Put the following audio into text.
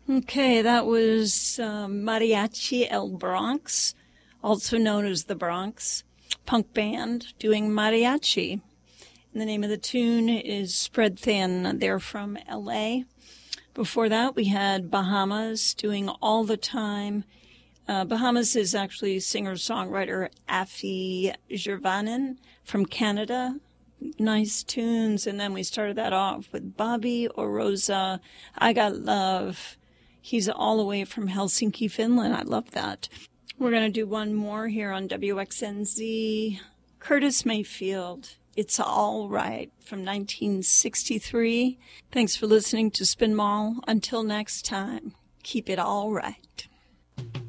Okay, that was Mariachi El Bronx, also known as the Bronx punk band, doing mariachi. And the name of the tune is Spread Thin. They're from L.A. Before that, we had Bahamas doing All the Time. Bahamas is actually singer-songwriter Afi Jervanen from Canada. Nice tunes. And then we started that off with Bobby Oroza, I Got Love. He's all the way from Helsinki, Finland. I love that. We're going to do one more here on WXNZ. Curtis Mayfield, It's All Right, from 1963. Thanks for listening to Spin Mall. Until next time, keep it all right.